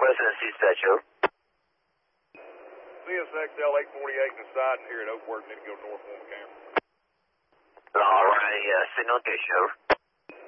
Residence Dispatch, over. CSXL 848 and siding here at Oakworth, need to go north on the camera. Alright, signal dish, over.